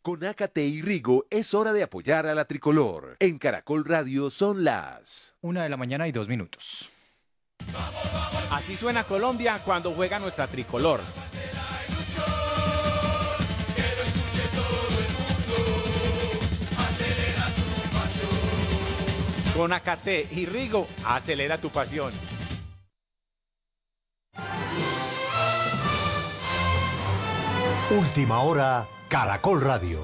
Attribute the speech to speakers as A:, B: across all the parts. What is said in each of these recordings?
A: Con Ácate y Rigo es hora de apoyar a la tricolor. En Caracol Radio son las
B: 1:02 a.m.
C: Así suena Colombia cuando juega nuestra tricolor. Con Ácate y Rigo, acelera tu pasión.
D: Última hora, Caracol Radio.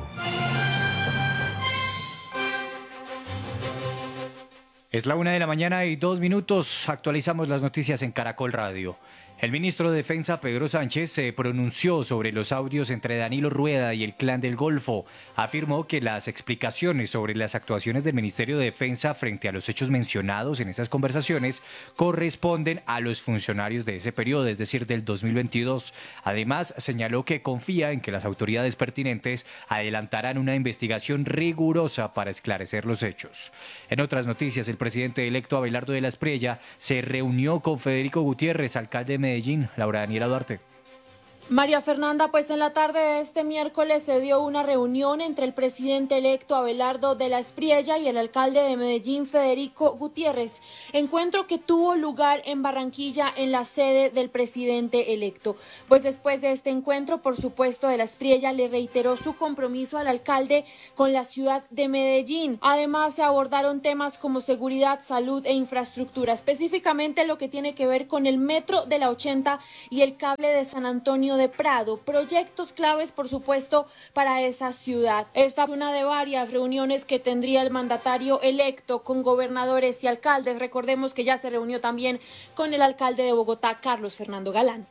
B: Es la 1:02 a.m. Actualizamos las noticias en Caracol Radio. El ministro de Defensa, Pedro Sánchez, se pronunció sobre los audios entre Danilo Rueda y el Clan del Golfo. Afirmó que las explicaciones sobre las actuaciones del Ministerio de Defensa frente a los hechos mencionados en esas conversaciones corresponden a los funcionarios de ese periodo, es decir, del 2022. Además, señaló que confía en que las autoridades pertinentes adelantarán una investigación rigurosa para esclarecer los hechos. En otras noticias, el presidente electo Abelardo de la Espriella se reunió con Federico Gutiérrez, alcalde de Medellín. Laura Daniela Duarte.
E: María Fernanda, pues en la tarde de este miércoles se dio una reunión entre el presidente electo Abelardo de la Espriella y el alcalde de Medellín, Federico Gutiérrez, encuentro que tuvo lugar en Barranquilla en la sede del presidente electo. Pues después de este encuentro, por supuesto, de la Espriella le reiteró su compromiso al alcalde con la ciudad de Medellín. Además, se abordaron temas como seguridad, salud e infraestructura, específicamente lo que tiene que ver con el metro de la 80 y el cable de San Antonio de Prado, proyectos claves, por supuesto, para esa ciudad. Esta es una de varias reuniones que tendría el mandatario electo con gobernadores y alcaldes. Recordemos que ya se reunió también con el alcalde de Bogotá, Carlos Fernando Galán.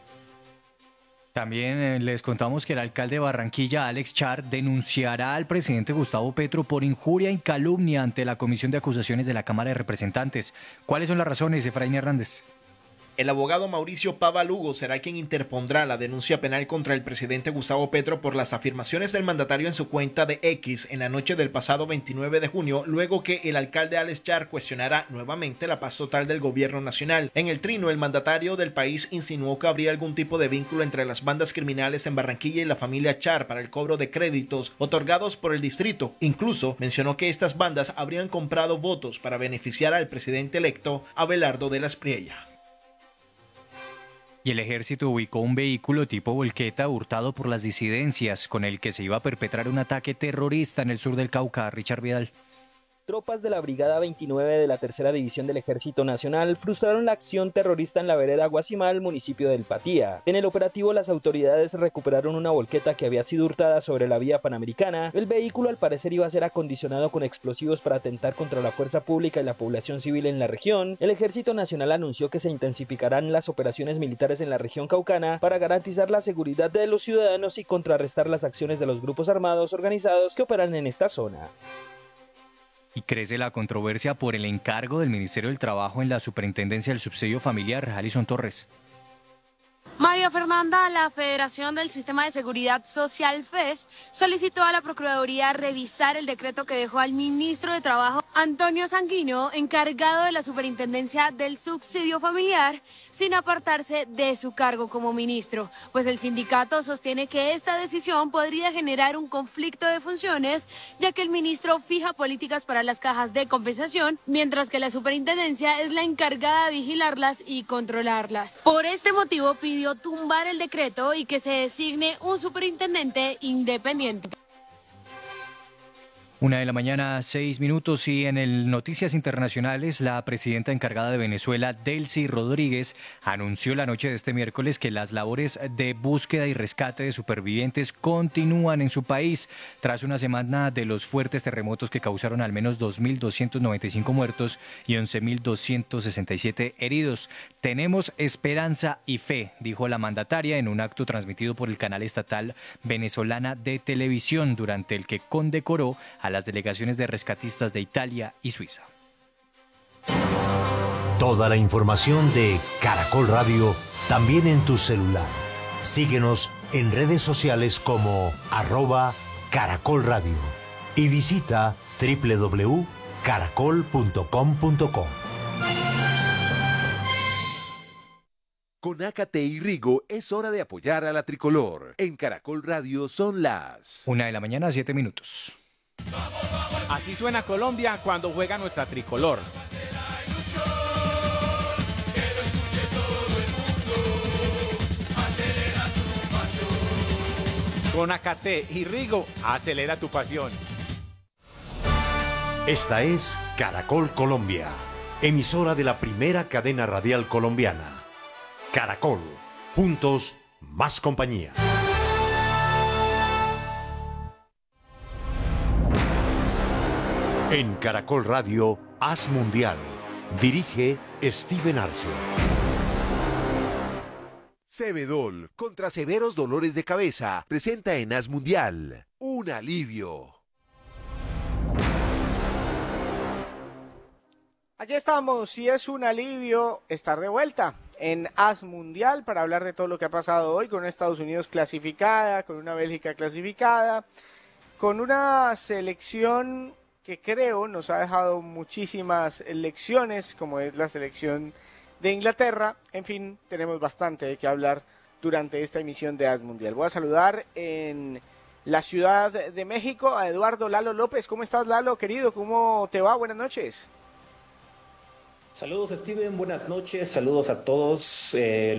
B: También les contamos que el alcalde de Barranquilla, Alex Char, denunciará al presidente Gustavo Petro por injuria y calumnia ante la Comisión de Acusaciones de la Cámara de Representantes. ¿Cuáles son las razones, Efraín Hernández?
F: El abogado Mauricio Pava Lugo será quien interpondrá la denuncia penal contra el presidente Gustavo Petro por las afirmaciones del mandatario en su cuenta de X en la noche del pasado 29 de junio, luego que el alcalde Alex Char cuestionara nuevamente la paz total del gobierno nacional. En el trino, el mandatario del país insinuó que habría algún tipo de vínculo entre las bandas criminales en Barranquilla y la familia Char para el cobro de créditos otorgados por el distrito. Incluso mencionó que estas bandas habrían comprado votos para beneficiar al presidente electo Abelardo de la Espriella.
B: Y el ejército ubicó un vehículo tipo volqueta hurtado por las disidencias con el que se iba a perpetrar un ataque terrorista en el sur del Cauca. Richard Vidal.
G: Tropas de la Brigada 29 de la Tercera División del Ejército Nacional frustraron la acción terrorista en la vereda Guasimal, municipio del Patía. En el operativo, las autoridades recuperaron una volqueta que había sido hurtada sobre la vía panamericana. El vehículo al parecer iba a ser acondicionado con explosivos para atentar contra la fuerza pública y la población civil en la región. El Ejército Nacional anunció que se intensificarán las operaciones militares en la región caucana para garantizar la seguridad de los ciudadanos y contrarrestar las acciones de los grupos armados organizados que operan en esta zona.
B: Y crece la controversia por el encargo del Ministerio del Trabajo en la Superintendencia del Subsidio Familiar. Alison Torres.
H: María Fernanda, la Federación del Sistema de Seguridad Social, FES, solicitó a la Procuraduría revisar el decreto que dejó al ministro de Trabajo, Antonio Sanguino, encargado de la Superintendencia del Subsidio Familiar, sin apartarse de su cargo como ministro, pues el sindicato sostiene que esta decisión podría generar un conflicto de funciones, ya que el ministro fija políticas para las cajas de compensación, mientras que la superintendencia es la encargada de vigilarlas y controlarlas. Por este motivo pidió tumbar el decreto y que se designe un superintendente independiente.
B: 1:06 a.m. y en el Noticias Internacionales, la presidenta encargada de Venezuela, Delcy Rodríguez, anunció la noche de este miércoles que las labores de búsqueda y rescate de supervivientes continúan en su país, tras una semana de los fuertes terremotos que causaron al menos 2.295 muertos y 11.267 heridos. Tenemos esperanza y fe, dijo la mandataria en un acto transmitido por el canal estatal venezolana de televisión, durante el que condecoró a las delegaciones de rescatistas de Italia y Suiza.
D: Toda la información de Caracol Radio también en tu celular. Síguenos en redes sociales como @Caracol Radio y visita www.caracol.com.co.
A: Con Ácate y Rigo es hora de apoyar a la tricolor. En Caracol Radio son las
B: 1:00 a.m, 7 minutos.
C: Así suena Colombia cuando juega nuestra tricolor. Con Ácate y Rigo, acelera tu pasión.
D: Esta es Caracol Colombia, emisora de la primera cadena radial colombiana. Caracol, juntos, más compañía. En Caracol Radio, Haz Mundial. Dirige Steven Arce.
A: Cebedol, contra severos dolores de cabeza, presenta en Haz Mundial un alivio.
I: Aquí estamos y es un alivio estar de vuelta en Haz Mundial para hablar de todo lo que ha pasado hoy con una Estados Unidos clasificada, con una Bélgica clasificada, con una selección que creo nos ha dejado muchísimas lecciones, como es la selección de Inglaterra. En fin, tenemos bastante de qué hablar durante esta emisión de Haz Mundial. Voy a saludar en la Ciudad de México a Eduardo Lalo López. ¿Cómo estás, Lalo, querido? ¿Cómo te va? Buenas noches.
J: Saludos, Steven, buenas noches, saludos a todos.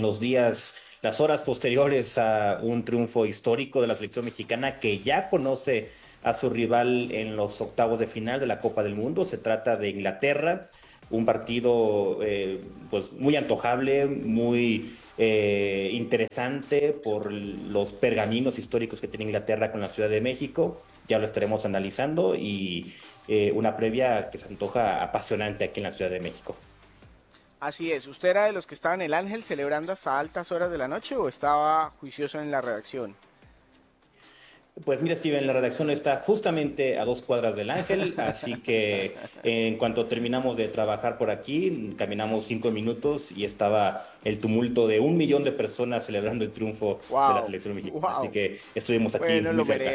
J: Las horas posteriores a un triunfo histórico de la selección mexicana que ya conoce a su rival en los octavos de final de la Copa del Mundo. Se trata de Inglaterra, un partido pues muy antojable, muy interesante por los pergaminos históricos que tiene Inglaterra con la Ciudad de México. Ya lo estaremos analizando y una previa que se antoja apasionante aquí en la Ciudad de México.
I: Así es. ¿Usted era de los que estaban en el Ángel celebrando hasta altas horas de la noche o estaba juicioso en la redacción?
J: Pues mira, Steven, la redacción está justamente a 2 cuadras del Ángel, así que en cuanto terminamos de trabajar por aquí, caminamos 5 minutos y estaba el tumulto de 1 millón de personas celebrando el triunfo de la selección mexicana. Así que estuvimos aquí muy cerca.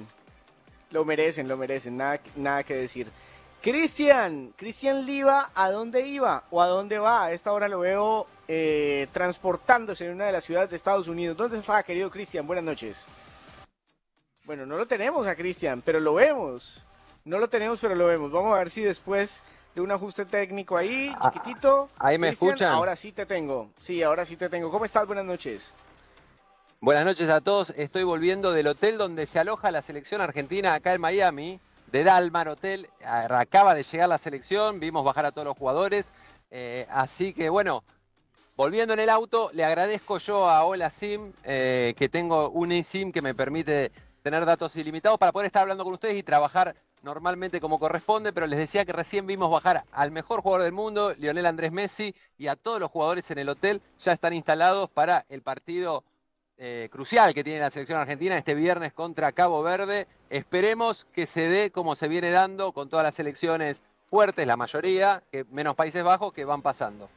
I: Lo merecen, nada que decir. Cristian Liva, ¿a dónde iba o a dónde va? A esta hora lo veo transportándose en una de las ciudades de Estados Unidos. ¿Dónde está, querido Cristian? Buenas noches. Bueno, no lo tenemos a Cristian, pero lo vemos. No lo tenemos, pero lo vemos. Vamos a ver si después de un ajuste técnico ahí, chiquitito.
K: Ahí me
I: Cristian,
K: escuchan.
I: Ahora sí te tengo. Sí, ahora sí te tengo. ¿Cómo estás? Buenas noches.
K: Buenas noches a todos. Estoy volviendo del hotel donde se aloja la selección argentina acá en Miami, de Dalmar Hotel. Acaba de llegar la selección, vimos bajar a todos los jugadores. Así que bueno, volviendo en el auto, le agradezco yo a Hola SIM, que tengo un eSIM que me permite tener datos ilimitados para poder estar hablando con ustedes y trabajar normalmente como corresponde, pero les decía que recién vimos bajar al mejor jugador del mundo, Lionel Andrés Messi, y a todos los jugadores en el hotel ya están instalados para el partido crucial que tiene la selección argentina este viernes contra Cabo Verde. Esperemos que se dé como se viene dando con todas las selecciones fuertes, la mayoría, menos Países Bajos, que van pasando.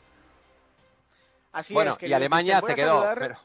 I: Así
K: bueno,
I: es,
K: y Alemania se quedó.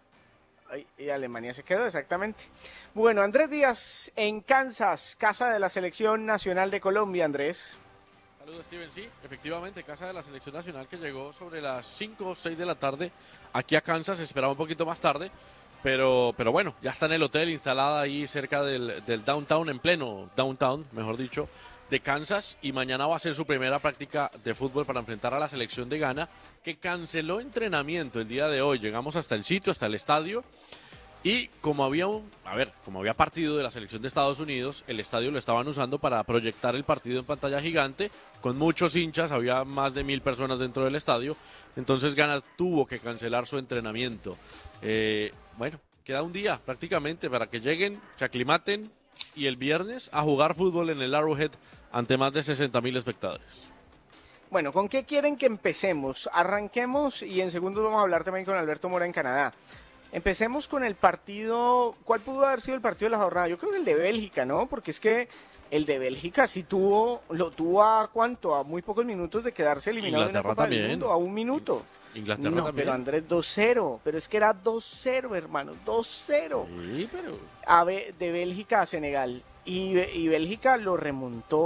I: Y Alemania se quedó, exactamente. Bueno, Andrés Díaz en Kansas, casa de la Selección Nacional de Colombia, Andrés.
L: Saludos, Steven. Sí, efectivamente, casa de la Selección Nacional que llegó sobre las 5 o 6 de la tarde aquí a Kansas. Esperaba un poquito más tarde, pero bueno, ya está en el hotel, instalada ahí cerca del downtown, en pleno downtown, mejor dicho, de Kansas, y mañana va a ser su primera práctica de fútbol para enfrentar a la selección de Ghana, que canceló entrenamiento el día de hoy. Llegamos hasta el sitio, hasta el estadio, y como había partido de la selección de Estados Unidos, el estadio lo estaban usando para proyectar el partido en pantalla gigante, con muchos hinchas, había más de 1,000 personas dentro del estadio, entonces Ghana tuvo que cancelar su entrenamiento. Bueno, queda un día prácticamente para que lleguen, se aclimaten, y el viernes a jugar fútbol en el Arrowhead ante más de 60,000 espectadores.
I: Bueno, ¿con qué quieren que empecemos? Arranquemos y en segundos vamos a hablar también con Alberto Mora en Canadá. Empecemos con el partido. ¿Cuál pudo haber sido el partido de la jornada? Yo creo que el de Bélgica, ¿no? Porque es que el de Bélgica sí lo tuvo a ¿cuánto? A muy pocos minutos de quedarse eliminado de la Copa del Mundo, a 1 minuto.
L: Inglaterra
I: no,
L: también.
I: Pero Andrés, 2-0, pero es que era 2-0, hermano, 2-0.
L: Sí, pero...
I: De Bélgica a Senegal, y Bélgica lo remontó,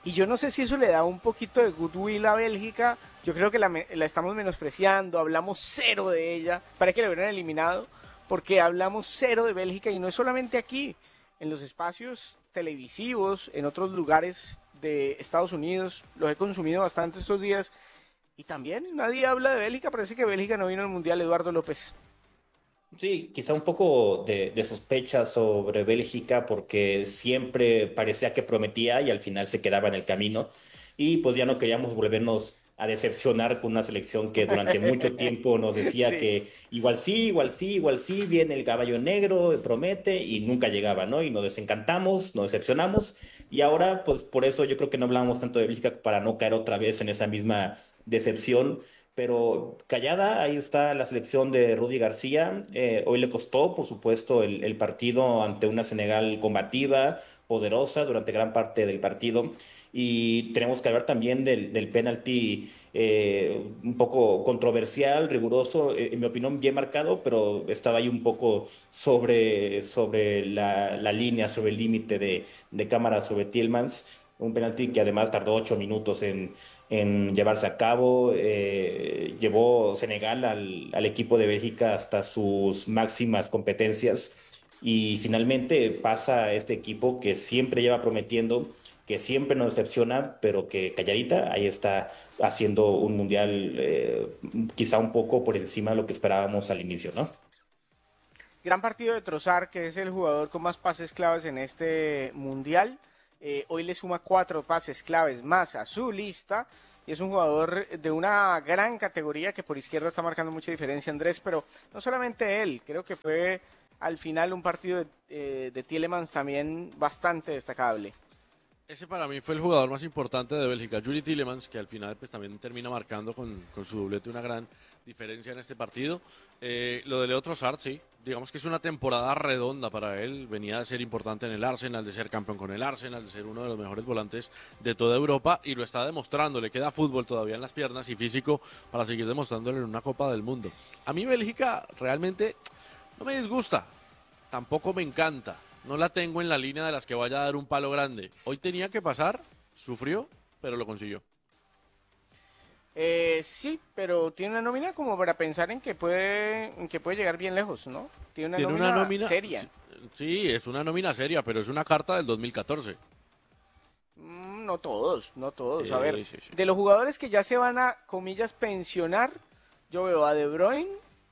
I: Y yo no sé si eso le da un poquito de goodwill a Bélgica. Yo creo que la estamos menospreciando, hablamos cero de ella. Para que la hubieran eliminado, porque hablamos cero de Bélgica y no es solamente aquí, en los espacios televisivos, en otros lugares de Estados Unidos. Los he consumido bastante estos días y también nadie habla de Bélgica. Parece que Bélgica no vino al Mundial, Eduardo López.
J: Sí, quizá un poco de sospecha sobre Bélgica porque siempre parecía que prometía y al final se quedaba en el camino y pues ya no queríamos volvernos a decepcionar con una selección que durante mucho tiempo nos decía
I: Sí.
J: que igual sí, igual sí, igual sí, viene el caballo negro, promete y nunca llegaba, ¿no? Y nos desencantamos, nos decepcionamos y ahora pues por eso yo creo que no hablamos tanto de Bélgica para no caer otra vez en esa misma decepción. Pero callada, ahí está la selección de Rudy García. Hoy le costó, por supuesto, el partido ante una Senegal combativa, poderosa durante gran parte del partido. Y tenemos que hablar también del penalti un poco controversial, riguroso, en mi opinión bien marcado, pero estaba ahí un poco sobre la línea, sobre el límite de cámara sobre Tielemans. Un penalti que además tardó 8 minutos en llevarse a cabo. Llevó Senegal al equipo de Bélgica hasta sus máximas competencias y finalmente pasa este equipo que siempre lleva prometiendo, que siempre nos decepciona, pero que calladita ahí está haciendo un mundial quizá un poco por encima de lo que esperábamos al inicio, ¿no?
I: Gran partido de Trossard, que es el jugador con más pases claves en este mundial. Hoy le suma 4 pases claves más a su lista. Y es un jugador de una gran categoría que por izquierda está marcando mucha diferencia, Andrés. Pero no solamente él, creo que fue al final un partido de Tielemans también bastante destacable.
L: Ese para mí fue el jugador más importante de Bélgica, Juri Tielemans, que al final pues también termina marcando con su doblete una gran diferencia en este partido. Lo de Leo Trossard, sí, digamos que es una temporada redonda para él. Venía de ser importante en el Arsenal, de ser campeón con el Arsenal, de ser uno de los mejores volantes de toda Europa y lo está demostrando. Le queda fútbol todavía en las piernas y físico para seguir demostrándolo en una Copa del Mundo. A mí Bélgica realmente no me disgusta, tampoco me encanta. No la tengo en la línea de las que vaya a dar un palo grande. Hoy tenía que pasar, sufrió, pero lo consiguió.
I: Sí, pero tiene una nómina como para pensar en que puede llegar bien lejos, ¿no? Tiene una nómina seria.
L: Sí, es una nómina seria, pero es una carta del 2014.
I: No todos. A ver,
L: Sí.
I: de los jugadores que ya se van a, comillas, pensionar, yo veo a De Bruyne,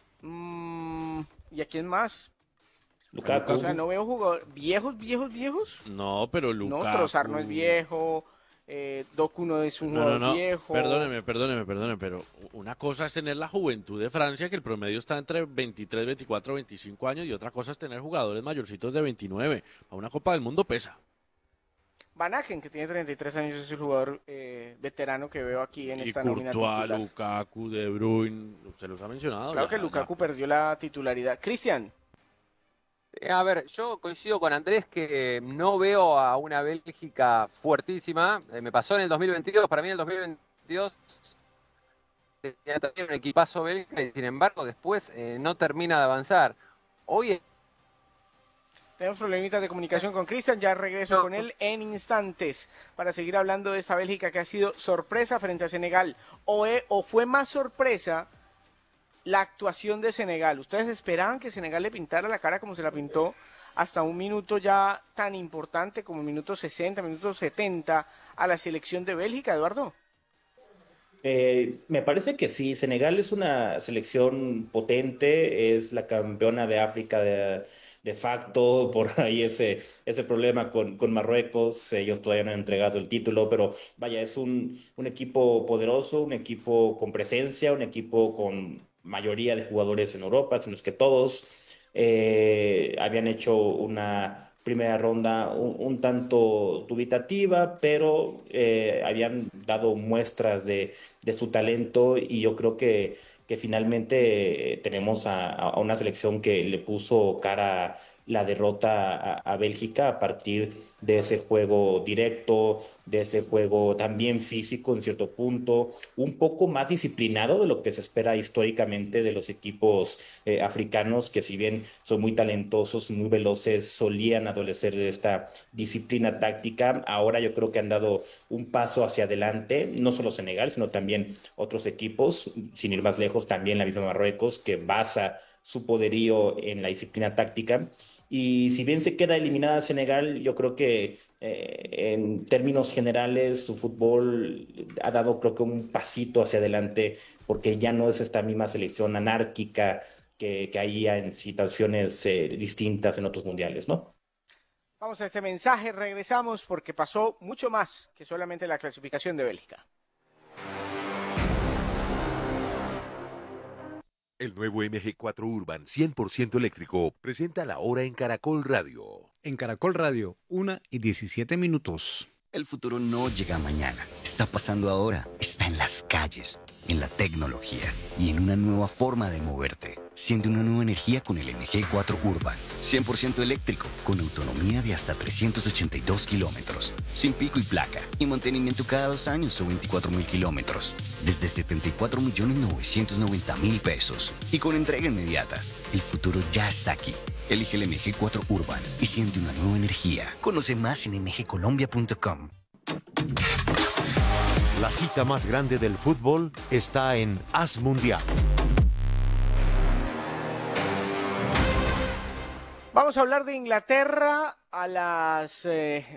I: ¿y a quién más?
J: Lukaku.
I: O sea, no veo jugadores viejos.
L: No, pero Lukaku.
I: No, Trossard no es viejo, Doku no es un jugador viejo.
L: Perdóneme, pero una cosa es tener la juventud de Francia, que el promedio está entre 23, 24, 25 años, y otra cosa es tener jugadores mayorcitos de 29. A una Copa del Mundo pesa.
I: Van Aken, que tiene 33 años, es el jugador veterano que veo aquí en esta nómina titular.
L: Lukaku, De Bruyne, usted los ha mencionado.
I: Claro que Lukaku perdió la titularidad. Cristian.
K: A ver, yo coincido con Andrés que no veo a una Bélgica fuertísima. Me pasó en el 2022, para mí en el 2022 tenía también un equipazo belga y sin embargo después no termina de avanzar. Hoy
I: Tenemos problemitas de comunicación con Cristian, ya regreso con él en instantes para seguir hablando de esta Bélgica que ha sido sorpresa frente a Senegal. O fue más sorpresa la actuación de Senegal. ¿Ustedes esperaban que Senegal le pintara la cara como se la pintó hasta un minuto ya tan importante como el minuto 60, minuto 70 a la selección de Bélgica, Eduardo?
J: Me parece que sí, Senegal es una selección potente, es la campeona de África de facto, por ahí ese problema con Marruecos, ellos todavía no han entregado el título, pero vaya, es un equipo poderoso, un equipo con presencia, un equipo con mayoría de jugadores en Europa, en los que todos habían hecho una primera ronda un tanto dubitativa, pero habían dado muestras de su talento y yo creo que finalmente tenemos a una selección que le puso cara la derrota a Bélgica a partir de ese juego directo, de ese juego también físico en cierto punto, un poco más disciplinado de lo que se espera históricamente de los equipos africanos, que si bien son muy talentosos, muy veloces, solían adolecer de esta disciplina táctica. Ahora yo creo que han dado un paso hacia adelante, no solo Senegal, sino también otros equipos, sin ir más lejos, también la misma Marruecos, que basa su poderío en la disciplina táctica. Y si bien se queda eliminada Senegal, yo creo que en términos generales su fútbol ha dado, creo que, un pasito hacia adelante, porque ya no es esta misma selección anárquica que había en situaciones distintas en otros mundiales, ¿no?
I: Vamos a este mensaje, regresamos porque pasó mucho más que solamente la clasificación de Bélgica.
A: El nuevo MG4 Urban 100% eléctrico presenta la hora en Caracol Radio.
M: En Caracol Radio, 1:17.
N: El futuro no llega mañana, está pasando ahora, está en las calles, en la tecnología y en una nueva forma de moverte. Siente una nueva energía con el MG4 Urban, 100% eléctrico, con autonomía de hasta 382 kilómetros, sin pico y placa, y mantenimiento cada 2 años o 24.000 kilómetros, desde 74.990.000 pesos, y con entrega inmediata. El futuro ya está aquí. Elige el MG4 Urban y siente una nueva energía. Conoce más en mgcolombia.com.
D: La cita más grande del fútbol está en Haz Mundial.
I: Vamos a hablar de Inglaterra a las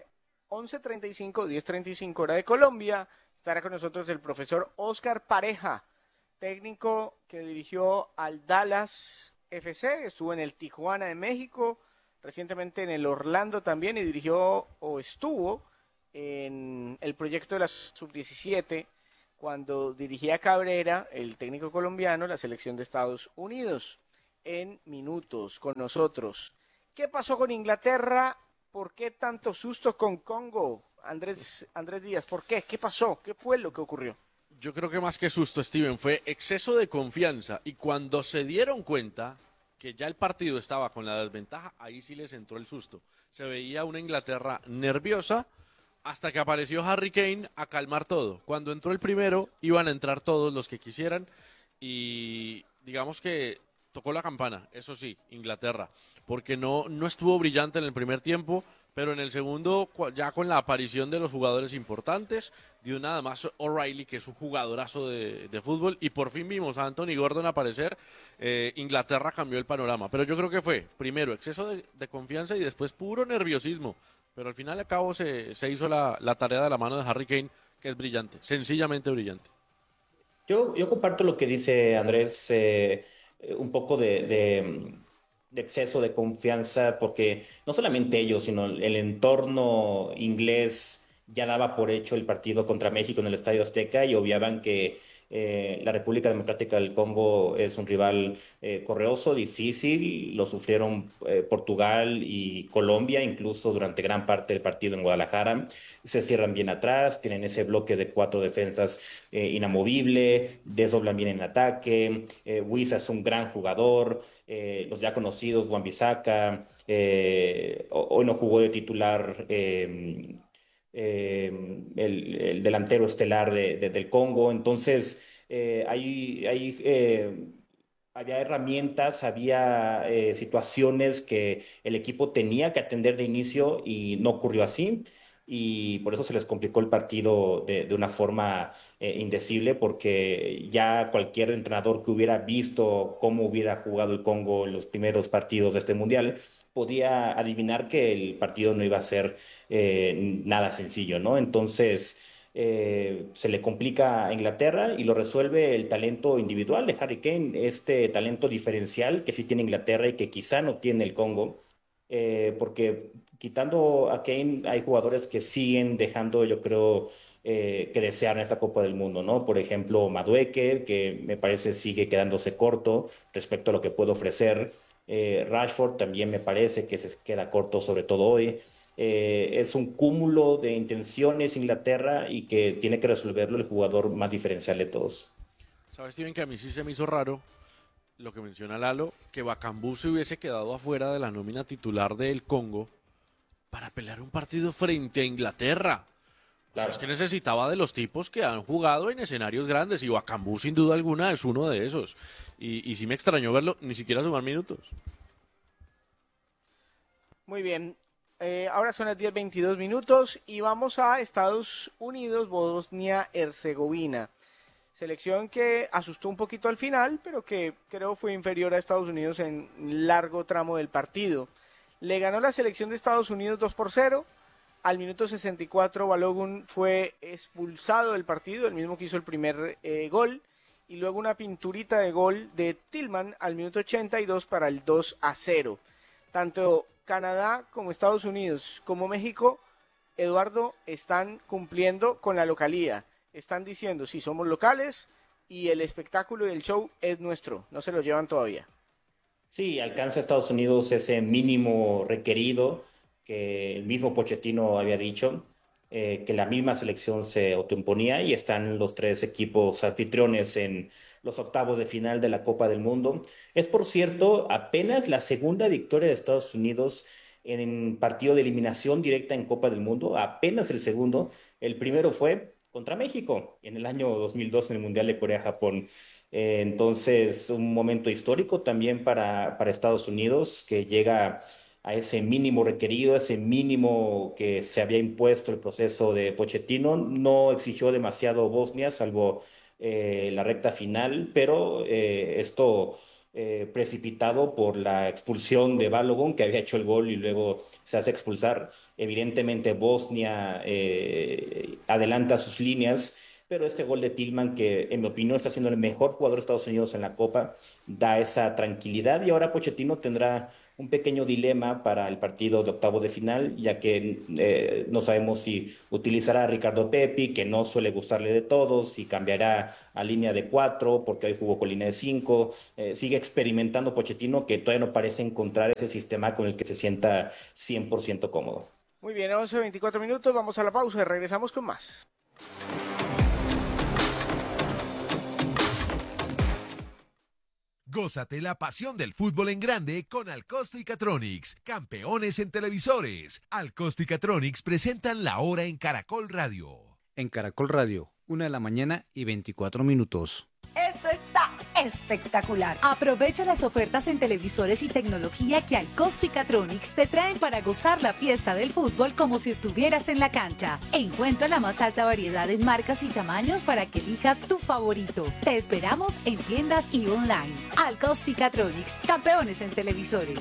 I: 11:35, 10:35 hora de Colombia. Estará con nosotros el profesor Óscar Pareja, técnico que dirigió al Dallas FC, estuvo en el Tijuana de México, recientemente en el Orlando también, y dirigió o estuvo en el proyecto de la Sub-17 cuando dirigía a Cabrera, el técnico colombiano, la selección de Estados Unidos. En minutos con nosotros. ¿Qué pasó con Inglaterra? ¿Por qué tanto susto con Congo? Andrés Díaz, ¿por qué? ¿Qué pasó? ¿Qué fue lo que ocurrió?
L: Yo creo que más que susto, Steven, fue exceso de confianza. Y cuando se dieron cuenta que ya el partido estaba con la desventaja, ahí sí les entró el susto. Se veía una Inglaterra nerviosa hasta que apareció Harry Kane a calmar todo. Cuando entró el primero, iban a entrar todos los que quisieran y digamos que tocó la campana, eso sí, Inglaterra, porque no estuvo brillante en el primer tiempo, pero en el segundo, ya con la aparición de los jugadores importantes, dio nada más O'Reilly, que es un jugadorazo de fútbol, y por fin vimos a Anthony Gordon aparecer. Inglaterra cambió el panorama, pero yo creo que fue, primero, exceso de confianza y después puro nerviosismo, pero al final y al cabo se hizo la tarea de la mano de Harry Kane, que es brillante, sencillamente brillante.
J: Yo comparto lo que dice Andrés, un poco de exceso de confianza, porque no solamente ellos, sino el entorno inglés ya daba por hecho el partido contra México en el Estadio Azteca y obviaban que la República Democrática del Congo es un rival correoso, difícil. Lo sufrieron Portugal y Colombia, incluso durante gran parte del partido en Guadalajara. Se cierran bien atrás, tienen ese bloque de 4 defensas inamovible, desdoblan bien en ataque. Wissa es un gran jugador. Los ya conocidos, Wan-Bissaka, hoy no jugó de titular el delantero estelar del Congo. Entonces había herramientas, había situaciones que el equipo tenía que atender de inicio y no ocurrió así, y por eso se les complicó el partido de una forma indecible, porque ya cualquier entrenador que hubiera visto cómo hubiera jugado el Congo en los primeros partidos de este mundial podía adivinar que el partido no iba a ser nada sencillo, ¿no? Entonces se le complica a Inglaterra y lo resuelve el talento individual de Harry Kane, este talento diferencial que sí tiene Inglaterra y que quizá no tiene el Congo, porque quitando a Kane hay jugadores que siguen dejando, yo creo, que desear en esta Copa del Mundo, ¿no? Por ejemplo, Madueke, que me parece sigue quedándose corto respecto a lo que puede ofrecer. Rashford también me parece que se queda corto, sobre todo hoy. Es un cúmulo de intenciones Inglaterra y que tiene que resolverlo el jugador más diferencial de todos.
L: ¿Sabes, Steven, que a mí sí se me hizo raro lo que menciona Lalo, que Bakambu se hubiese quedado afuera de la nómina titular del Congo para pelear un partido frente a Inglaterra. Claro. O sea, es que necesitaba de los tipos que han jugado en escenarios grandes y Bakambu sin duda alguna es uno de esos. Y sí me extrañó verlo, ni siquiera sumar minutos.
I: Muy bien, ahora son las 10:22 minutos y vamos a Estados Unidos, Bosnia-Herzegovina. Selección que asustó un poquito al final, pero que creo fue inferior a Estados Unidos en largo tramo del partido. Le ganó la selección de Estados Unidos 2-0. Al minuto 64 Balogun fue expulsado del partido, el mismo que hizo el primer gol. Y luego una pinturita de gol de Tillman al minuto 82 para el 2-0. Tanto Canadá como Estados Unidos como México, Eduardo, están cumpliendo con la localía. Están diciendo, sí, somos locales y el espectáculo y el show es nuestro. No se lo llevan todavía.
J: Sí, alcanza Estados Unidos ese mínimo requerido que el mismo Pochettino había dicho, que la misma selección se autoimponía, y están los tres equipos anfitriones en los octavos de final de la Copa del Mundo. Es, por cierto, apenas la segunda victoria de Estados Unidos en partido de eliminación directa en Copa del Mundo, apenas el segundo. El primero fue contra México en el año 2002 en el Mundial de Corea-Japón. Entonces, un momento histórico también para Estados Unidos, que llega a ese mínimo requerido, ese mínimo que se había impuesto el proceso de Pochettino. No exigió demasiado Bosnia, salvo la recta final, pero esto precipitado por la expulsión de Balogun, que había hecho el gol y luego se hace expulsar. Evidentemente Bosnia adelanta sus líneas, pero este gol de Tillman, que en mi opinión está siendo el mejor jugador de Estados Unidos en la Copa, da esa tranquilidad, y ahora Pochettino tendrá un pequeño dilema para el partido de octavo de final, ya que no sabemos si utilizará a Ricardo Pepi, que no suele gustarle de todos, si cambiará a línea de 4, porque hoy jugó con línea de 5. Sigue experimentando Pochettino, que todavía no parece encontrar ese sistema con el que se sienta 100% cómodo.
I: Muy bien, 11:24 minutos, vamos a la pausa y regresamos con más.
A: Gózate la pasión del fútbol en grande con Alcosto y Catronics, campeones en televisores. Alcosto y Catronics presentan la hora en Caracol Radio.
M: En Caracol Radio, 1:24 a.m.
O: Esto está espectacular. Aprovecha las ofertas en televisores y tecnología que Alcosto y Catronics te traen para gozar la fiesta del fútbol como si estuvieras en la cancha. Encuentra la más alta variedad en marcas y tamaños para que elijas tu favorito. Te esperamos en tiendas y online. Alcosto y Catronics, campeones en televisores.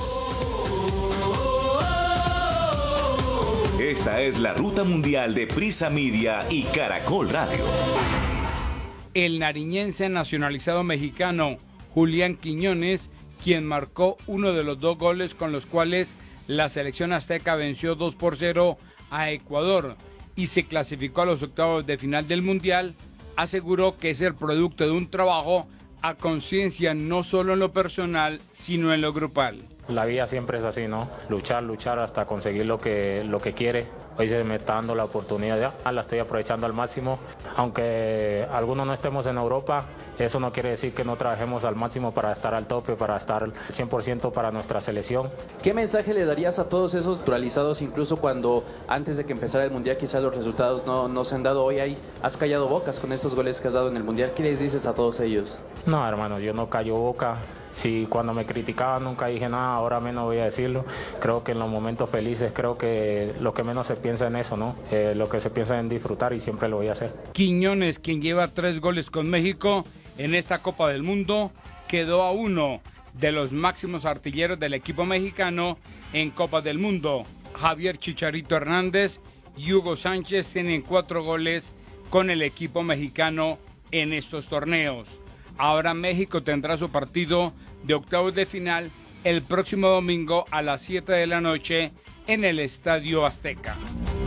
P: Esta es la ruta mundial de Prisa Media y Caracol Radio.
Q: El nariñense nacionalizado mexicano Julián Quiñones, quien marcó uno de los 2 goles con los cuales la selección azteca venció 2-0 a Ecuador y se clasificó a los octavos de final del Mundial, aseguró que es el producto de un trabajo a conciencia no solo en lo personal, sino en lo grupal.
R: La vida siempre es así, ¿no? Luchar hasta conseguir lo que quiere. Hoy se me está dando la oportunidad, ya la estoy aprovechando al máximo. Aunque algunos no estemos en Europa, eso no quiere decir que no trabajemos al máximo para estar al tope, para estar 100% para nuestra selección.
S: ¿Qué mensaje le darías a todos esos naturalizados, incluso cuando antes de que empezara el Mundial quizás los resultados no se han dado? Hoy has callado bocas con estos goles que has dado en el Mundial. ¿Qué les dices a todos ellos?
R: No, hermano, yo no callo boca. Si cuando me criticaban nunca dije nada, ahora menos voy a decirlo. Creo que en los momentos felices, creo que lo que menos se piensa en eso, ¿no? Lo que se piensa en disfrutar, y siempre lo voy a hacer.
Q: Quiñones, quien lleva 3 goles con México en esta Copa del Mundo, quedó a uno de los máximos artilleros del equipo mexicano en Copa del Mundo. Javier Chicharito Hernández y Hugo Sánchez tienen 4 goles con el equipo mexicano en estos torneos. Ahora México tendrá su partido de octavos de final el próximo domingo a las 7 de la noche en el Estadio Azteca.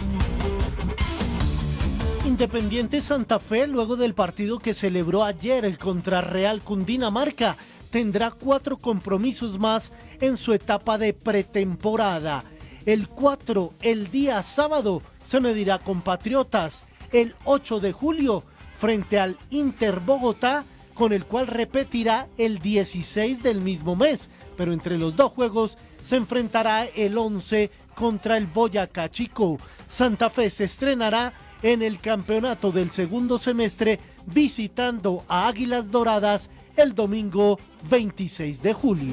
T: Independiente Santa Fe, luego del partido que celebró ayer contra Real Cundinamarca, tendrá 4 compromisos más en su etapa de pretemporada. El 4, el día sábado, se medirá con Patriotas. El 8 de julio, frente al Inter Bogotá, con el cual repetirá el 16 del mismo mes, pero entre los dos juegos se enfrentará el 11 contra el Boyacá Chico. Santa Fe se estrenará en el campeonato del segundo semestre visitando a Águilas Doradas el domingo 26 de julio.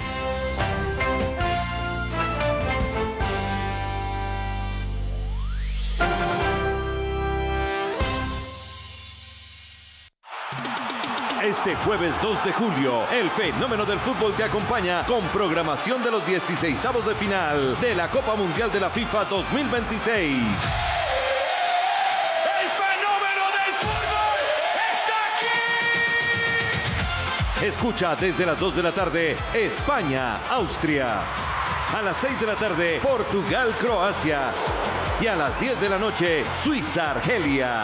U: Este jueves 2 de julio, el fenómeno del fútbol te acompaña con programación de los 16avos de final de la Copa Mundial de la FIFA 2026.
V: ¡El fenómeno del fútbol está aquí!
U: Escucha desde las 2 de la tarde, España-Austria. A las 6 de la tarde, Portugal-Croacia. Y a las 10 de la noche, Suiza-Argelia.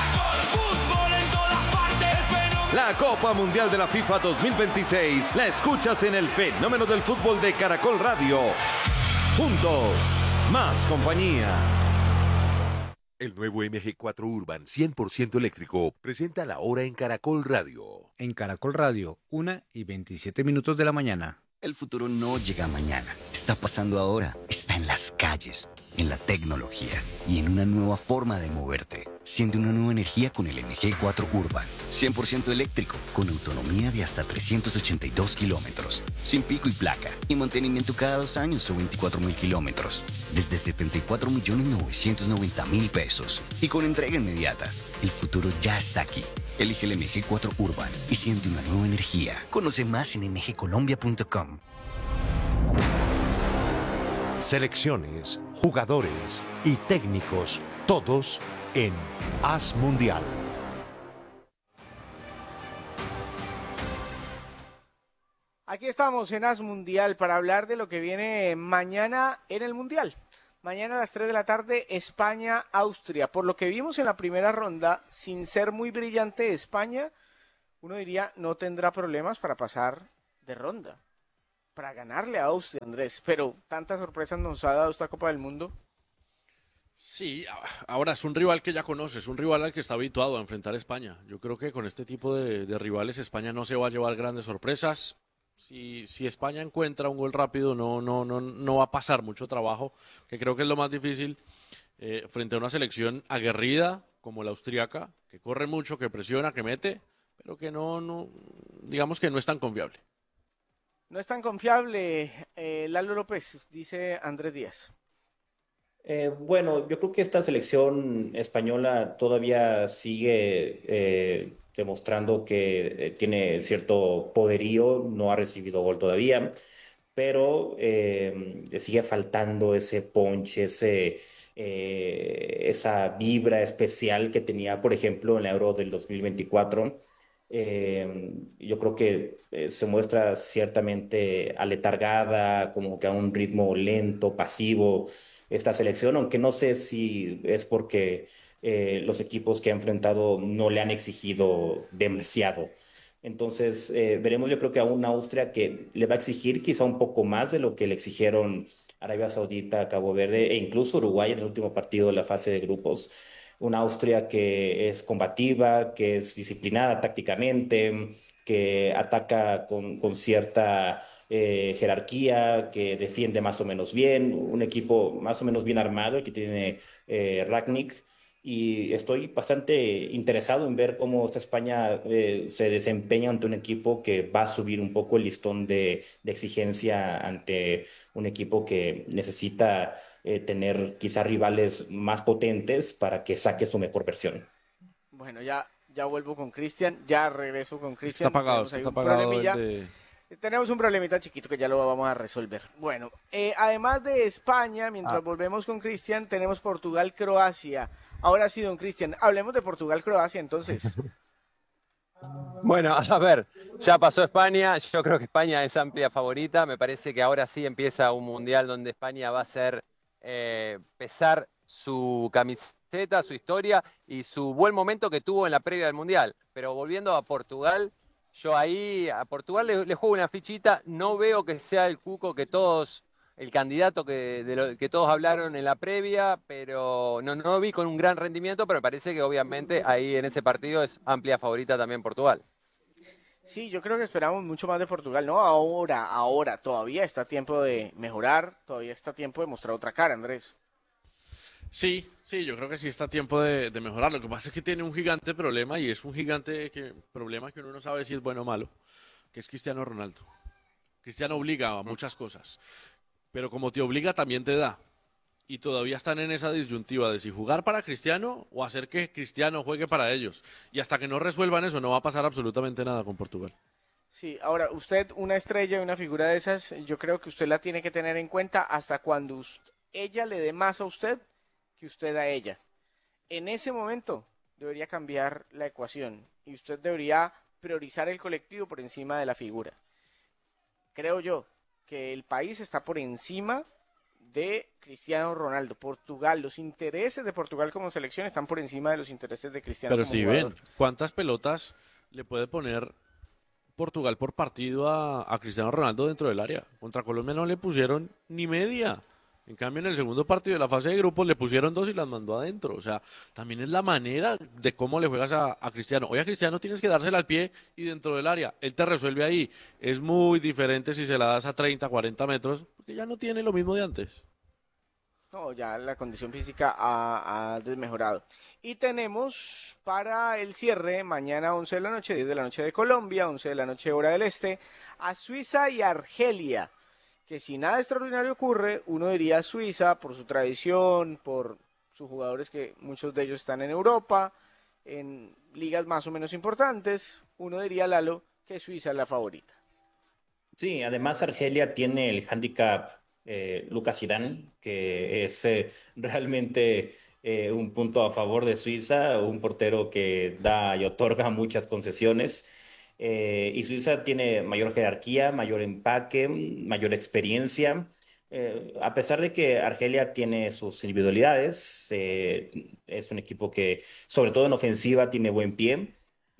U: La Copa Mundial de la FIFA 2026 la escuchas en el fenómeno del fútbol de Caracol Radio. Juntos, más compañía.
A: El nuevo MG4 Urban 100% eléctrico presenta la hora en Caracol Radio.
M: En Caracol Radio, 1:27 de la mañana.
N: El futuro no llega mañana, está pasando ahora, está en las calles, en la tecnología y en una nueva forma de moverte. Siente una nueva energía con el MG4 Urban, 100% eléctrico, con autonomía de hasta 382 kilómetros, sin pico y placa, y mantenimiento cada 2 años o 24.000 kilómetros, desde 74.990.000 pesos, y con entrega inmediata. El futuro ya está aquí. Elige el MG4 Urban y siente una nueva energía. Conoce más en mgcolombia.com.
D: Selecciones, jugadores y técnicos, todos en Haz Mundial.
I: Aquí estamos en Haz Mundial para hablar de lo que viene mañana en el Mundial. Mañana a las 3 de la tarde, España-Austria. Por lo que vimos en la primera ronda, sin ser muy brillante España, uno diría no tendrá problemas para pasar de ronda, para ganarle a Austria, Andrés. Pero tantas sorpresas nos ha dado esta Copa del Mundo.
L: Sí, ahora es un rival que ya conoces, un rival al que está habituado a enfrentar a España. Yo creo que con este tipo de rivales España no se va a llevar grandes sorpresas. Si España encuentra un gol rápido, no va a pasar mucho trabajo, que creo que es lo más difícil frente a una selección aguerrida como la austriaca, que corre mucho, que presiona, que mete, pero que digamos que no es tan confiable.
I: No es tan confiable, Lalo López, dice Andrés Díaz.
J: Bueno, yo creo que esta selección española todavía sigue demostrando que tiene cierto poderío, no ha recibido gol todavía, pero sigue faltando ese punch, esa vibra especial que tenía, por ejemplo, en la Euro del 2024. Yo creo que se muestra ciertamente aletargada, como que a un ritmo lento, pasivo, esta selección, aunque no sé si es porque los equipos que ha enfrentado no le han exigido demasiado. Entonces, veremos yo creo que a una Austria que le va a exigir quizá un poco más de lo que le exigieron Arabia Saudita, Cabo Verde e incluso Uruguay en el último partido de la fase de grupos. Una Austria que es combativa, que es disciplinada tácticamente, que ataca con cierta jerarquía, que defiende más o menos bien, un equipo más o menos bien armado, el que tiene Rangnick. Y estoy bastante interesado en ver cómo esta España se desempeña ante un equipo que va a subir un poco el listón de exigencia ante un equipo que necesita tener quizá rivales más potentes para que saque su mejor versión.
I: Bueno, ya vuelvo con Cristian, ya regreso con Cristian.
L: Está apagado,
I: Tenemos un problemita chiquito que ya lo vamos a resolver. Bueno, además de España, mientras volvemos con Cristian, tenemos Portugal-Croacia. Ahora sí, don Cristian, hablemos de Portugal-Croacia entonces.
K: Bueno, a ver, ya pasó España, yo creo que España es amplia favorita, me parece que ahora sí empieza un mundial donde España va a hacer pesar su camiseta, su historia y su buen momento que tuvo en la previa del mundial. Pero volviendo a Portugal, yo ahí a Portugal le juego una fichita, no veo que sea el cuco que todos... el candidato que todos hablaron en la previa, pero no vi con un gran rendimiento, pero me parece que obviamente ahí en ese partido es amplia favorita también Portugal.
I: Sí, yo creo que esperamos mucho más de Portugal, ¿no? Ahora, todavía está a tiempo de mejorar, todavía está a tiempo de mostrar otra cara, Andrés.
L: Sí, sí, yo creo que sí está a tiempo de mejorar. Lo que pasa es que tiene un gigante problema y es un problema que uno no sabe si es bueno o malo, que es Cristiano Ronaldo. Cristiano obliga a muchas cosas, pero como te obliga también te da. Y todavía están en esa disyuntiva de si jugar para Cristiano o hacer que Cristiano juegue para ellos. Y hasta que no resuelvan eso no va a pasar absolutamente nada con Portugal.
I: Sí, ahora, usted, una estrella y una figura de esas, yo creo que usted la tiene que tener en cuenta hasta cuando ella le dé más a usted que usted a ella. En ese momento debería cambiar la ecuación y usted debería priorizar el colectivo por encima de la figura. Creo yo que el país está por encima de Cristiano Ronaldo. Portugal, los intereses de Portugal como selección están por encima de los intereses de Cristiano
L: Pero
I: como
L: si
I: jugador.
L: ven, ¿cuántas pelotas le puede poner Portugal por partido a Cristiano Ronaldo dentro del área? Contra Colombia no le pusieron ni media. En cambio, en el segundo partido de la fase de grupos le pusieron 2 y las mandó adentro. O sea, también es la manera de cómo le juegas a Cristiano. Hoy a Cristiano tienes que dársela al pie y dentro del área. Él te resuelve ahí. Es muy diferente si se la das a 30, 40 metros, porque ya no tiene lo mismo de antes.
I: No, ya la condición física ha desmejorado. Y tenemos para el cierre, mañana 11 de la noche, 10 de la noche de Colombia, 11 de la noche hora del este, a Suiza y Argelia. Que si nada extraordinario ocurre, uno diría Suiza por su tradición, por sus jugadores que muchos de ellos están en Europa, en ligas más o menos importantes, uno diría, Lalo, que Suiza es la favorita.
J: Sí, además Argelia tiene el handicap Lucas Zidane, que es realmente un punto a favor de Suiza, un portero que da y otorga muchas concesiones. Y Suiza tiene mayor jerarquía, mayor empaque, mayor experiencia. A pesar de que Argelia tiene sus individualidades, es un equipo que, sobre todo en ofensiva, tiene buen pie.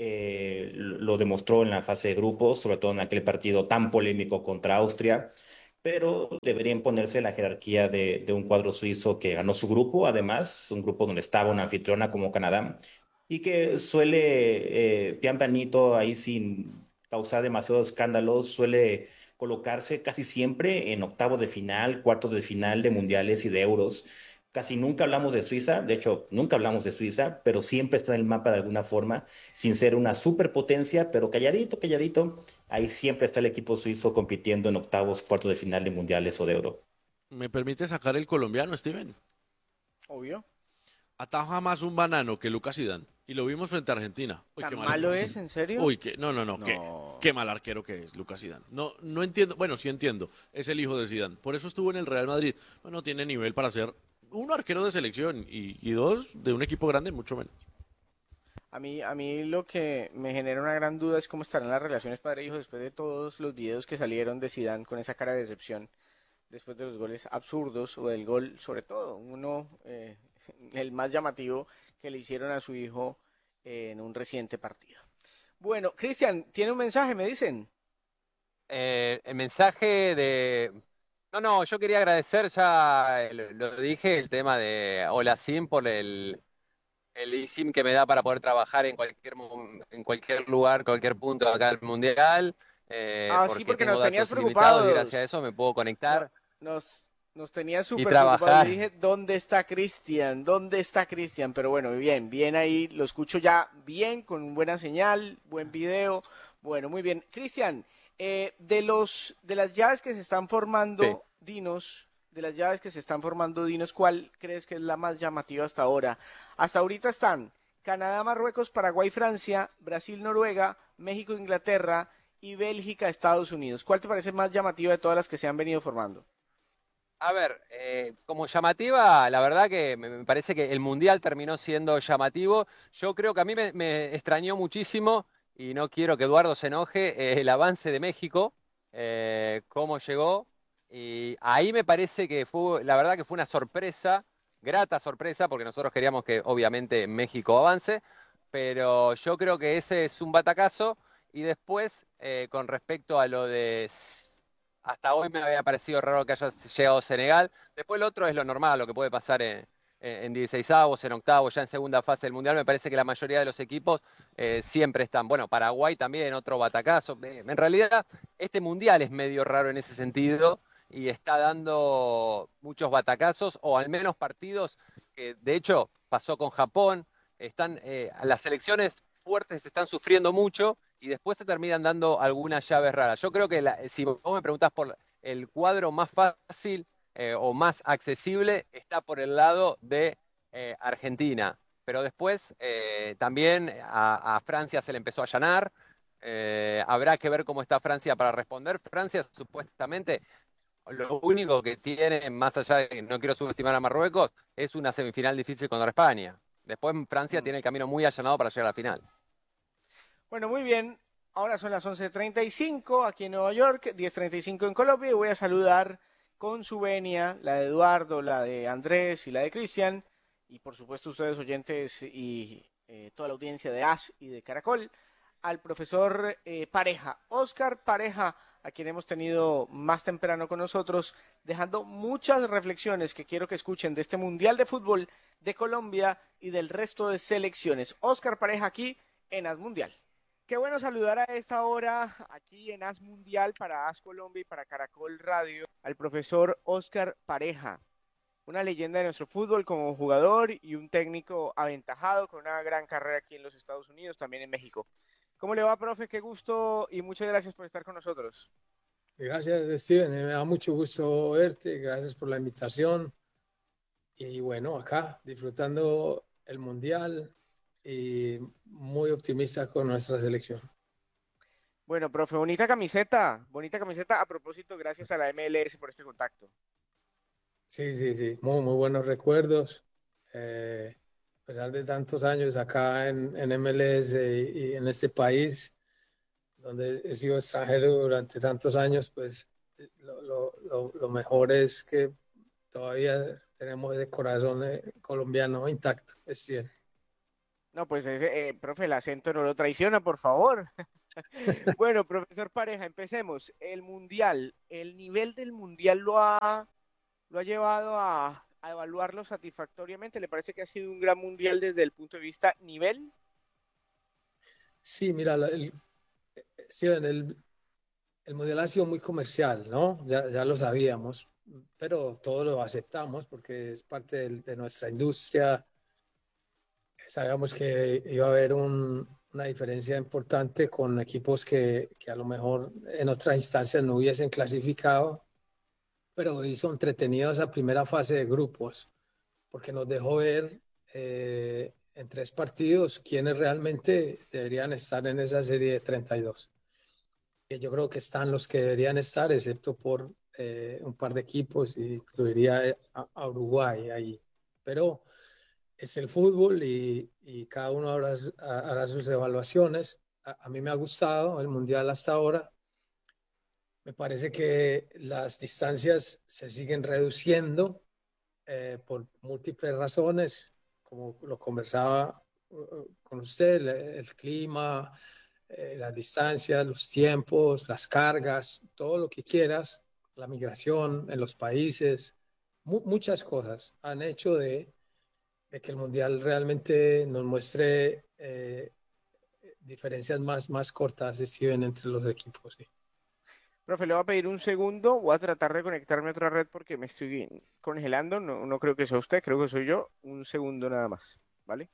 J: Lo demostró en la fase de grupos, sobre todo en aquel partido tan polémico contra Austria, pero debería imponerse la jerarquía de un cuadro suizo que ganó su grupo, además, un grupo donde estaba una anfitriona como Canadá, y que suele, pian pianito, ahí sin causar demasiados escándalos, suele colocarse casi siempre en octavos de final, cuartos de final de mundiales y de euros. Casi nunca hablamos de Suiza, de hecho, nunca hablamos de Suiza, pero siempre está en el mapa de alguna forma, sin ser una superpotencia, pero calladito, calladito, ahí siempre está el equipo suizo compitiendo en octavos, cuartos de final de mundiales o de euro.
L: ¿Me permite sacar el colombiano, Steven?
I: Obvio.
L: Ataja más un banano que Lucas Zidane. Y lo vimos frente a Argentina. Uy,
I: ¿Tan
L: qué
I: malo es, en serio?
L: Uy, no. Qué mal arquero que es Lucas Zidane. No entiendo, bueno, sí entiendo, es el hijo de Zidane. Por eso estuvo en el Real Madrid. Bueno, tiene nivel para ser un arquero de selección y dos de un equipo grande, mucho menos.
I: A mí lo que me genera una gran duda es cómo estarán las relaciones padre-hijo después de todos los videos que salieron de Zidane con esa cara de decepción después de los goles absurdos o del gol, sobre todo uno, el más llamativo que le hicieron a su hijo en un reciente partido. Bueno, Cristian, ¿tiene un mensaje, me dicen?
K: El mensaje de... No, yo quería agradecer, ya lo dije, el tema de Hola Sim por el eSIM que me da para poder trabajar en cualquier lugar, cualquier punto de acá del Mundial.
I: Sí, porque
K: tengo
I: nos tenías
K: datos ilimitados
I: preocupados.
K: y gracias a eso me puedo conectar.
I: Nos tenía súper
K: trabajar.
I: preocupados. Dije, ¿dónde está Cristian? ¿Dónde está Cristian? Pero bueno, bien ahí, lo escucho ya bien, con buena señal, buen video. Bueno, muy bien. Cristian, de las llaves que se están formando, dinos, ¿cuál crees que es la más llamativa hasta ahora? Hasta ahorita están Canadá, Marruecos, Paraguay, Francia, Brasil, Noruega, México, Inglaterra y Bélgica, Estados Unidos. ¿Cuál te parece más llamativa de todas las que se han venido formando?
K: A ver, como llamativa, la verdad que me parece que el Mundial terminó siendo llamativo. Yo creo que a mí me extrañó muchísimo, y no quiero que Eduardo se enoje, el avance de México, cómo llegó. Y ahí me parece que la verdad que fue una sorpresa, grata sorpresa, porque nosotros queríamos que obviamente México avance, pero yo creo que ese es un batacazo. Y después, con respecto a lo de... Hasta hoy me había parecido raro que haya llegado Senegal. Después lo otro es lo normal, lo que puede pasar en en 16avos, en octavos, ya en segunda fase del Mundial. Me parece que la mayoría de los equipos siempre están. Bueno, Paraguay también, otro batacazo. En realidad, este Mundial es medio raro en ese sentido y está dando muchos batacazos, o al menos partidos que, de hecho, pasó con Japón. Las selecciones fuertes están sufriendo mucho y después se terminan dando algunas llaves raras. Yo creo que si vos me preguntás por el cuadro más fácil o más accesible, está por el lado de Argentina. Pero después también a Francia se le empezó a allanar. Habrá que ver cómo está Francia para responder. Francia supuestamente lo único que tiene, más allá de que no quiero subestimar a Marruecos, es una semifinal difícil contra España. Después Francia tiene el camino muy allanado para llegar a la final.
I: Bueno, muy bien. Ahora son las 11:35 aquí en Nueva York, 10:35 en Colombia, y voy a saludar con su venia, la de Eduardo, la de Andrés y la de Cristian, y por supuesto ustedes oyentes y toda la audiencia de AS y de Caracol, al profesor Pareja, Óscar Pareja, a quien hemos tenido más temprano con nosotros, dejando muchas reflexiones que quiero que escuchen de este Mundial de Fútbol de Colombia y del resto de selecciones. Óscar Pareja aquí en AS Mundial. Qué bueno saludar a esta hora aquí en AS Mundial para AS Colombia y para Caracol Radio al profesor Óscar Pareja, una leyenda de nuestro fútbol como jugador y un técnico aventajado con una gran carrera aquí en los Estados Unidos, también en México. ¿Cómo le va, profe? Qué gusto y muchas gracias por estar con nosotros.
E: Gracias, Steven. Me da mucho gusto verte. Gracias por la invitación. Y bueno, acá disfrutando el Mundial y muy optimista con nuestra selección.
I: Bueno, profe, bonita camiseta. A propósito, gracias a la MLS por este contacto.
E: Sí. Muy, muy buenos recuerdos. A pesar de tantos años acá en MLS y en este país, donde he sido extranjero durante tantos años, pues lo mejor es que todavía tenemos ese corazón colombiano intacto, es cierto.
I: No, pues profe, el acento no lo traiciona, por favor. Bueno, profesor Pareja, empecemos. El Mundial, el nivel del Mundial lo ha llevado a evaluarlo satisfactoriamente. ¿Le parece que ha sido un gran Mundial desde el punto de vista nivel?
E: Sí, mira, Steven, el Mundial ha sido muy comercial, ¿no? Ya lo sabíamos, pero todos lo aceptamos porque es parte de nuestra industria. Sabíamos que iba a haber una diferencia importante con equipos que a lo mejor en otras instancias no hubiesen clasificado, pero hizo entretenido esa primera fase de grupos, porque nos dejó ver en 3 partidos quiénes realmente deberían estar en esa serie de 32. Y yo creo que están los que deberían estar, excepto por un par de equipos, y incluiría a Uruguay ahí. Pero es el fútbol y cada uno hará sus evaluaciones. A mí me ha gustado el Mundial hasta ahora. Me parece que las distancias se siguen reduciendo por múltiples razones, como lo conversaba con usted, el clima, las distancias, los tiempos, las cargas, todo lo que quieras, la migración en los países, muchas cosas han hecho de que el Mundial realmente nos muestre diferencias más cortas, Steven, entre los equipos. Sí.
I: Profe, le voy a pedir un segundo, voy a tratar de conectarme a otra red porque me estoy congelando, no creo que sea usted, creo que soy yo, un segundo nada más, ¿vale?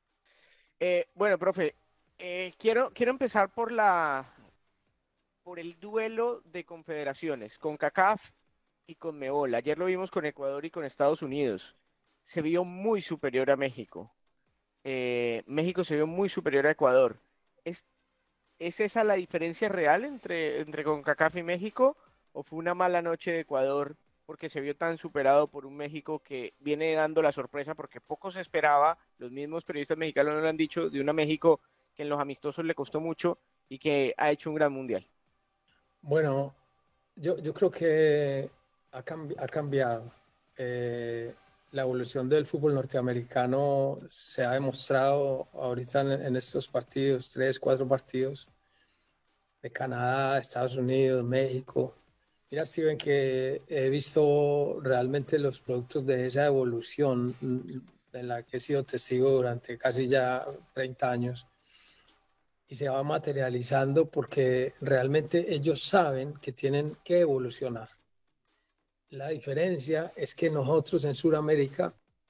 I: Bueno, profe, quiero empezar por el duelo de confederaciones, con CONCACAF y con CONMEBOL. Ayer lo vimos con Ecuador y con Estados Unidos, se vio muy superior a México, México se vio muy superior a Ecuador. ¿Es esa la diferencia real entre CONCACAF y México? ¿O fue una mala noche de Ecuador porque se vio tan superado por un México que viene dando la sorpresa porque poco se esperaba? Los mismos periodistas mexicanos lo han dicho, de una México que en los amistosos le costó mucho y que ha hecho un gran Mundial.
E: Bueno, yo creo que ha cambiado. La evolución del fútbol norteamericano se ha demostrado ahorita en estos partidos, 3, 4 partidos de Canadá, Estados Unidos, México. Mira, Steven, que he visto realmente los productos de esa evolución en la que he sido testigo durante casi ya 30 años y se va materializando porque realmente ellos saben que tienen que evolucionar. La diferencia es que nosotros en Sudamérica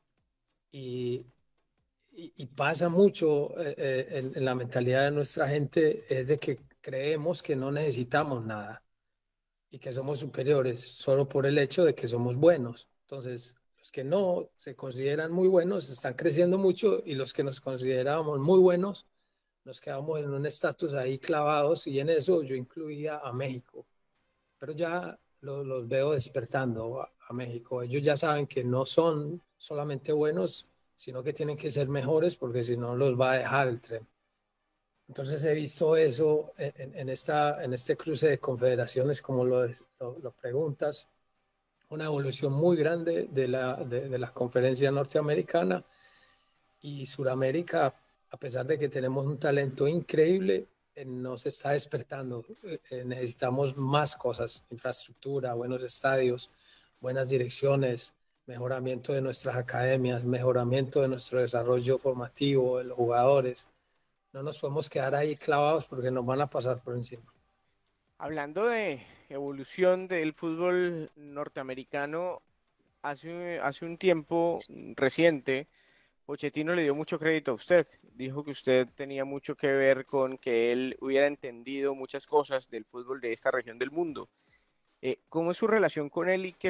E: y pasa mucho en la mentalidad de nuestra gente es de que creemos que no necesitamos nada y que somos superiores solo por el hecho de que somos buenos. Entonces, los que no se consideran muy buenos están creciendo mucho y los que nos considerábamos muy buenos nos quedamos en un estatus ahí clavados y en eso yo incluía a México. Pero ya los veo despertando a México. Ellos ya saben que no son solamente buenos, sino que tienen que ser mejores porque si no los va a dejar el tren. Entonces he visto eso en este cruce de confederaciones, como lo preguntas, una evolución muy grande de la conferencia norteamericana y Suramérica, a pesar de que tenemos un talento increíble, nos está despertando. Necesitamos más cosas, infraestructura, buenos estadios, buenas direcciones, mejoramiento de nuestras academias, mejoramiento de nuestro desarrollo formativo, de los jugadores. No nos podemos quedar ahí clavados porque nos van a pasar por encima.
I: Hablando de evolución del fútbol norteamericano, hace un tiempo reciente, Pochettino le dio mucho crédito a usted. Dijo que usted tenía mucho que ver con que él hubiera entendido muchas cosas del fútbol de esta región del mundo. ¿Cómo es su relación con él y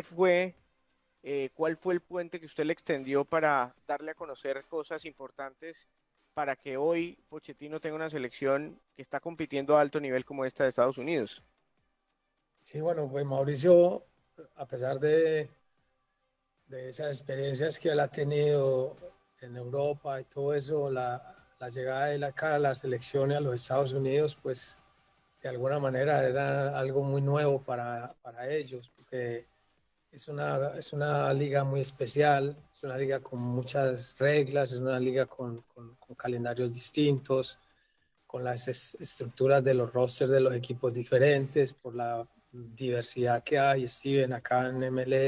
I: cuál fue el puente que usted le extendió para darle a conocer cosas importantes para que hoy Pochettino tenga una selección que está compitiendo a alto nivel como esta de Estados Unidos?
E: Sí, bueno, pues Mauricio, a pesar de esas experiencias que él ha tenido en Europa y todo eso, la llegada de él acá a la selección y a los Estados Unidos, pues de alguna manera era algo muy nuevo para ellos, porque es una liga muy especial, es una liga con muchas reglas, es una liga con calendarios distintos, con las estructuras de los rosters de los equipos diferentes, por la diversidad que hay, Steven, acá en MLS.